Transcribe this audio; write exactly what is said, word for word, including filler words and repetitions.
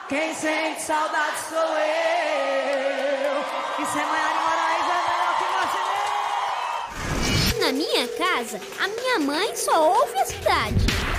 Quem sente saudade sou eu. E sem Maiara Moraes é melhor que Martinez. Na minha casa, a minha mãe só ouve a cidade.